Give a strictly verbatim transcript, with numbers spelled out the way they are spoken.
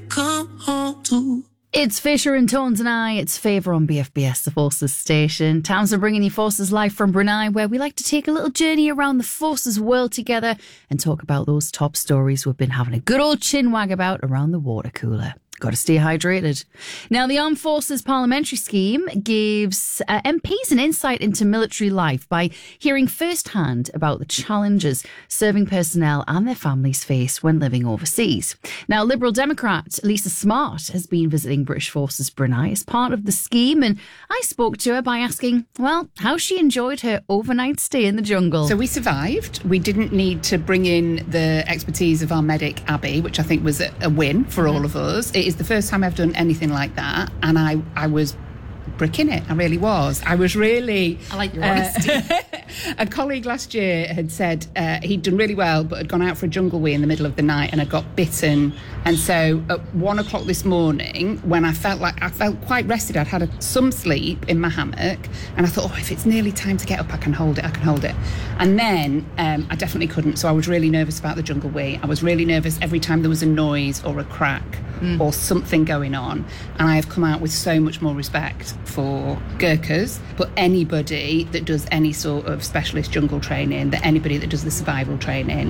come home to. It's Fisher and Tones and I. It's Favour on B F B S, the Forces station. Times are bringing you Forces live from Brunei, where we like to take a little journey around the Forces world together and talk about those top stories we've been having a good old chinwag about around the water cooler. Got to stay hydrated. Now, the Armed Forces Parliamentary Scheme gives uh, M Ps an insight into military life by hearing firsthand about the challenges serving personnel and their families face when living overseas. Now, Liberal Democrat Lisa Smart has been visiting British Forces Brunei as part of the scheme, and I spoke to her by asking, well, how she enjoyed her overnight stay in the jungle. So we survived. We didn't need to bring in the expertise of our medic, Abby, which I think was a, a win for all of us. It is the first time I've done anything like that, and I, I was bricking it. I really was. I was really... I like your honesty. Uh, a colleague last year had said uh, he'd done really well, but had gone out for a jungle wee in the middle of the night and had got bitten. And so at one o'clock this morning, when I felt like I felt quite rested, I'd had a, some sleep in my hammock, and I thought, oh, if it's nearly time to get up, I can hold it, I can hold it. And then um, I definitely couldn't. So I was really nervous about the jungle wee. I was really nervous every time there was a noise or a crack mm. or something going on. And I have come out with so much more respect for Gurkhas, but anybody that does any sort of specialist jungle training, that anybody that does the survival training.